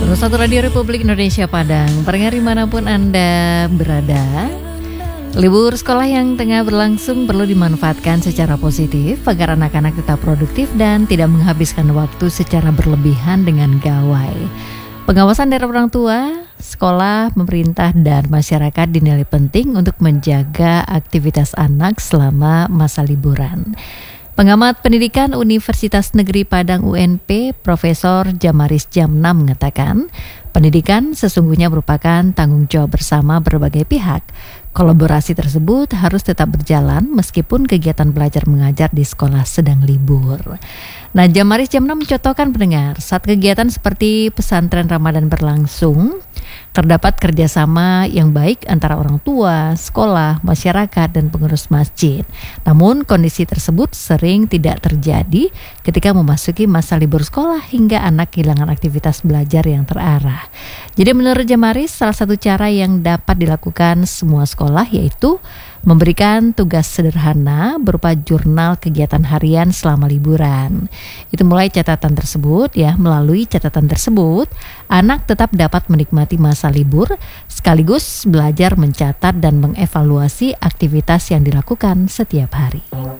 101 Radio Republik Indonesia Padang, pendengar dimanapun Anda berada. Libur sekolah yang tengah berlangsung perlu dimanfaatkan secara positif agar anak-anak tetap produktif dan tidak menghabiskan waktu secara berlebihan dengan gawai. Pengawasan dari orang tua, sekolah, pemerintah, dan masyarakat dinilai penting untuk menjaga aktivitas anak selama masa liburan. Pengamat pendidikan Universitas Negeri Padang UNP, Profesor Jamaris Jamnam mengatakan, pendidikan sesungguhnya merupakan tanggung jawab bersama berbagai pihak. Kolaborasi tersebut harus tetap berjalan meskipun kegiatan belajar mengajar di sekolah sedang libur. Nah, Jamaris Jamnam mencontohkan pendengar, saat kegiatan seperti pesantren Ramadan berlangsung, terdapat kerjasama yang baik antara orang tua, sekolah, masyarakat, dan pengurus masjid. Namun kondisi tersebut sering tidak terjadi ketika memasuki masa libur sekolah hingga anak kehilangan aktivitas belajar yang terarah. Jadi menurut Jamaris, salah satu cara yang dapat dilakukan semua sekolah yaitu memberikan tugas sederhana berupa jurnal kegiatan harian selama liburan. Itu mulai catatan tersebut melalui catatan tersebut, anak tetap dapat menikmati masa libur sekaligus belajar mencatat dan mengevaluasi aktivitas yang dilakukan setiap hari.